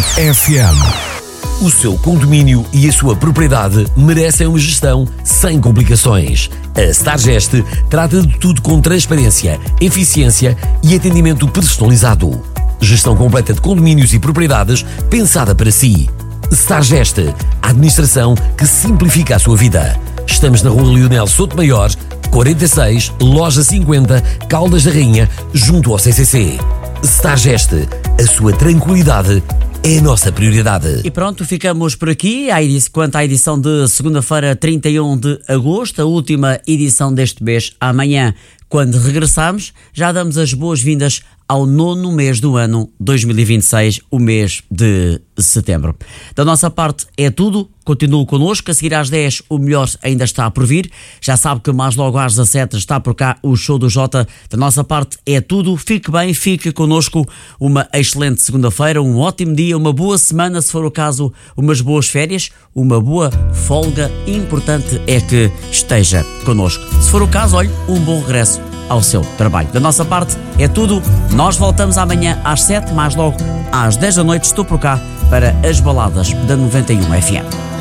FM. O seu condomínio e a sua propriedade merecem uma gestão sem complicações. A Stargest trata de tudo com transparência, eficiência e atendimento personalizado. Gestão completa de condomínios e propriedades pensada para si. Stargest, a administração que simplifica a sua vida. Estamos na Rua Leonel Sotomayor, 46, Loja 50, Caldas da Rainha, junto ao CCC. Stargest, a sua tranquilidade é a nossa prioridade. E pronto, ficamos por aqui. Quanto à edição de segunda-feira, 31 de agosto, a última edição deste mês. Amanhã, quando regressarmos, já damos as boas-vindas ao 9º mês do ano 2026, o mês de setembro. Da nossa parte é tudo. Continue connosco. A seguir às 10, o melhor ainda está por vir. Já sabe que mais logo às 17 está por cá o show do Jota. Da nossa parte é tudo. Fique bem, fique connosco. Uma excelente segunda-feira, um ótimo dia, uma boa semana, se for o caso, umas boas férias, uma boa folga. Importante é que esteja connosco. Se for o caso, olhe, um bom regresso ao seu trabalho. Da nossa parte é tudo. Nós voltamos amanhã às 7, mais logo às 10 da noite estou por cá para as baladas da 91 FM.